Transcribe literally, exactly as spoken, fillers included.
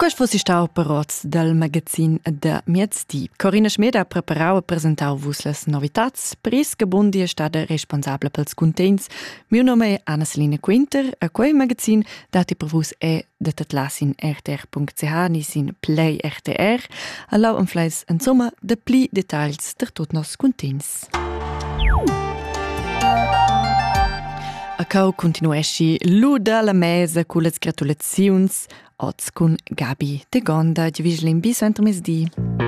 Quest fossi stau parots del magazin da Miezdi. Corinna Schmid ha preparau e presentau vus las novitats. Pris che Bundi è stata responsabla pels contents. Mio nome è Anna Selina Quinter. A quei magazin dati per vus è da tatlas in r t r punct c h nis in Play R T R. Allau en fleis insomma de pli detalls der tot nos contents. A cau continuesci luda la mesa cu las gratulaziuns oz cun Gabi de Gonda, di vislin bis entre mesdi.